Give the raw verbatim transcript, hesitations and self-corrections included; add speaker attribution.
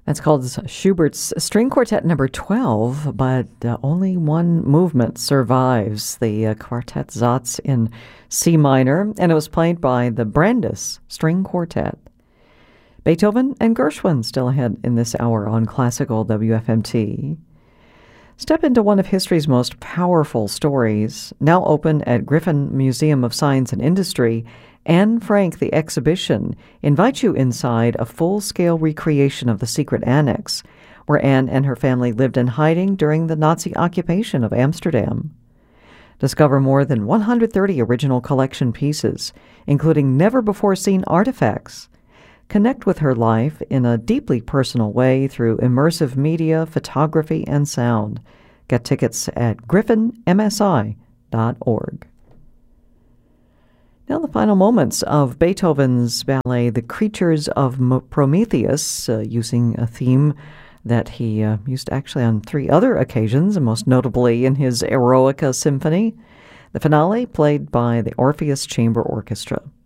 Speaker 1: That's called Schubert's String Quartet number twelve, but uh, only one movement survives, the uh, Quartet Satz in C minor, and it was played by the Brandes String Quartet. Beethoven and Gershwin still ahead in this hour on Classical W F M T. Step into one of history's most powerful stories, now open at Griffin Museum of Science and Industry. Anne Frank, the exhibition, invites you inside a full-scale recreation of the secret annex, where Anne and her family lived in hiding during the Nazi occupation of Amsterdam. Discover more than one hundred thirty original collection pieces, including never-before-seen artifacts. Connect with her life in a deeply personal way through immersive media, photography, and sound. Get tickets at griffin m s i dot org. Now the final moments of Beethoven's ballet The Creatures of M- Prometheus, uh, using a theme that he uh, used actually on three other occasions, and most notably in his Eroica Symphony. The finale played by the Orpheus Chamber Orchestra.